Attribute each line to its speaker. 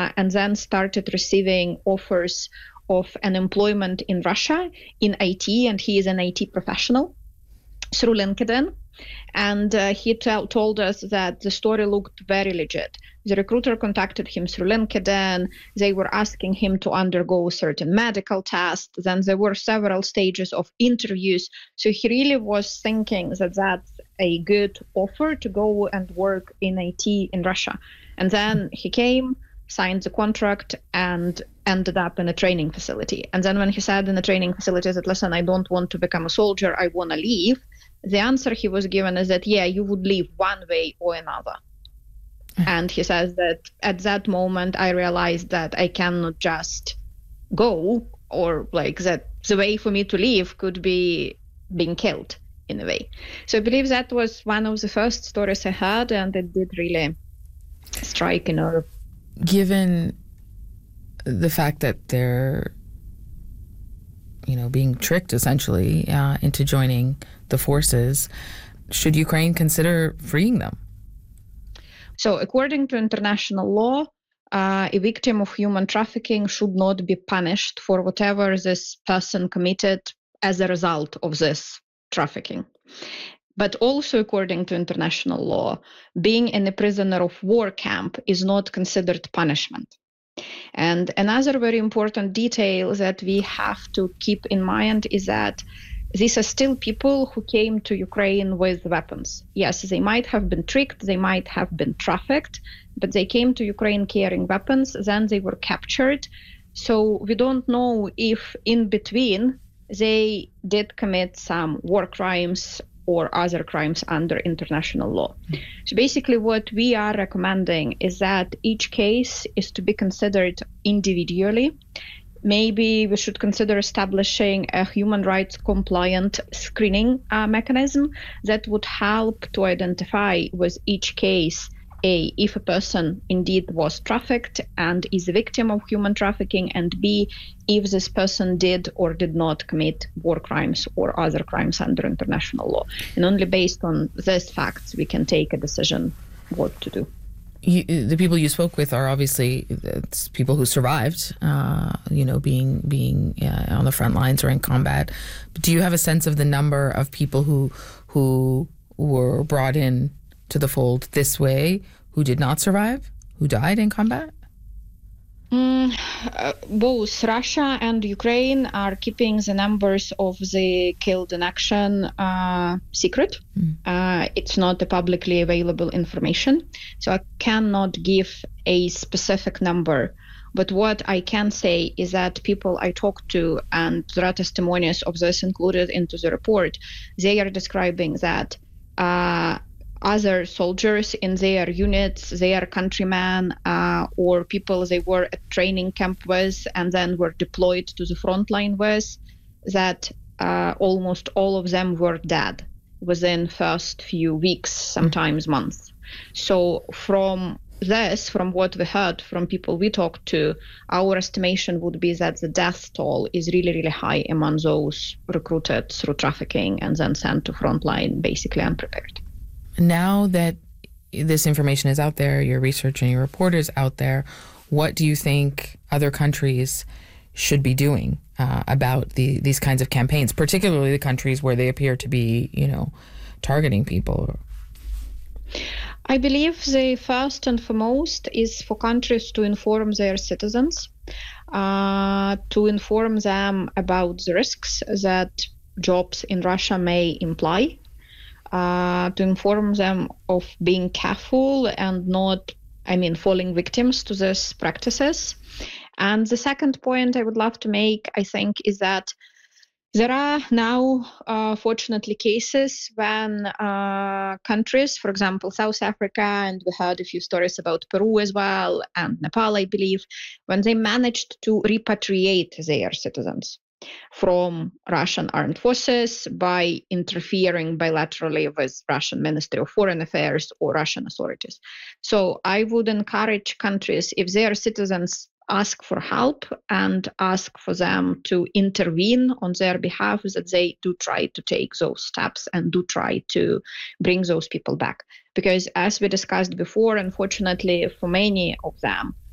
Speaker 1: and then started receiving offers of an employment in Russia in IT, and he is an IT professional, through LinkedIn. And he told us that the story looked very legit. The recruiter contacted him through LinkedIn. They were asking him to undergo certain medical tests. Then there were several stages of interviews. So he really was thinking that that's a good offer to go and work in IT in Russia. And then he came, signed the contract, and ended up in a training facility. And then when he said in the training facility that, listen, I don't want to become a soldier, I want to leave, the answer he was given is that, yeah, you would leave one way or another. And he says that at that moment, I realized that I cannot just go, or like that the way for me to leave could be being killed in a way. So I believe that was one of the first stories I heard, and it did really strike a nerve.
Speaker 2: Given the fact that they're, being tricked essentially into joining the forces, should Ukraine consider freeing them?
Speaker 1: So according to international law, a victim of human trafficking should not be punished for whatever this person committed as a result of this trafficking. But also according to international law, being in a prisoner of war camp is not considered punishment. And another very important detail that we have to keep in mind is that these are still people who came to Ukraine with weapons. Yes, they might have been tricked, they might have been trafficked, but they came to Ukraine carrying weapons, then they were captured. So we don't know if in between they did commit some war crimes or other crimes under international law. So basically what we are recommending is that each case is to be considered individually. Maybe we should consider establishing a human rights compliant screening mechanism that would help to identify with each case, A, if a person indeed was trafficked and is a victim of human trafficking, and B, if this person did or did not commit war crimes or other crimes under international law. And only based on these facts we can take a decision what to do.
Speaker 2: The people you spoke with are obviously it's people who survived, being on the front lines or in combat. But do you have a sense of the number of people who were brought in to the fold this way, who did not survive, who died in combat?
Speaker 1: Both Russia and Ukraine are keeping the numbers of the killed in action secret. It's not a publicly available information, so I cannot give a specific number. But what I can say is that people I talked to, and there are testimonies of this included into the report, they are describing that other soldiers in their units, their countrymen, or people they were at training camp with and then were deployed to the front line with, that almost all of them were dead within first few weeks, sometimes months. So from what we heard from people we talked to, our estimation would be that the death toll is really, really high among those recruited through trafficking and then sent to frontline basically unprepared.
Speaker 2: Now that this information is out there, your research and your report is out there, what do you think other countries should be doing about these kinds of campaigns, particularly the countries where they appear to be, targeting people?
Speaker 1: I believe the first and foremost is for countries to inform their citizens, to inform them about the risks that jobs in Russia may imply, to inform them of being careful and not, falling victims to these practices. And the second point I would love to make, I think, is that there are now, fortunately, cases when countries, for example, South Africa, and we heard a few stories about Peru as well, and Nepal, I believe, when they managed to repatriate their citizens from Russian armed forces by interfering bilaterally with Russian Ministry of Foreign Affairs or Russian authorities. So I would encourage countries, if their citizens ask for help and ask for them to intervene on their behalf, that they do try to take those steps and do try to bring those people back. Because as we discussed before, unfortunately, for many of them,